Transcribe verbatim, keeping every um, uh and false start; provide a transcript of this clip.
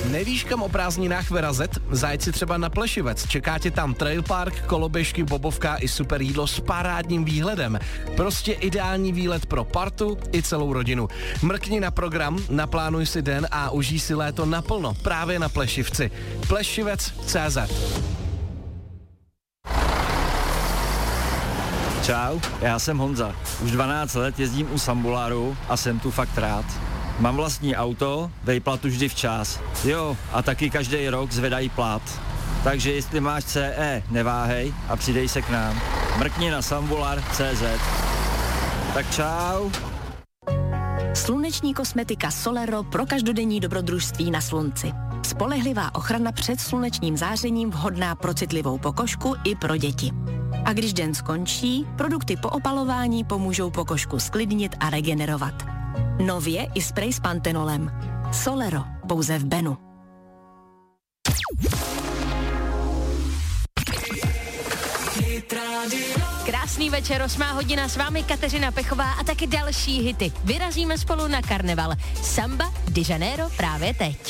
Nevíš, kam o prázdninách vyrazit? Zajeď si třeba na Plešivec. Čeká tě tam trail park, koloběžky, bobovka i super jídlo s parádním výhledem. Prostě ideální výlet pro partu i celou rodinu. Mrkni na program, naplánuj si den a užij si léto naplno právě na Plešivci. Plešivec tečka cé zet. Čau, já jsem Honza. Už dvanáct let jezdím u Sambuláru a jsem tu fakt rád. Mám vlastní auto, vejplatu vždy včas. Jo, a taky každý rok zvedají plat. Takže jestli máš C E, neváhej a přidej se k nám. Mrkni na sambular tečka cé zet. Tak čau. Sluneční kosmetika Solero pro každodenní dobrodružství na slunci. Spolehlivá ochrana před slunečním zářením vhodná pro citlivou pokožku i pro děti. A když den skončí, produkty po opalování pomůžou pokožku sklidnit a regenerovat. Nově i sprej s pantenolem. Solero, pouze v Benu. Krásný večer, osmá hodina, s vámi Kateřina Pechová a taky další hity. Vyrazíme spolu na karneval. Samba de Janeiro právě teď.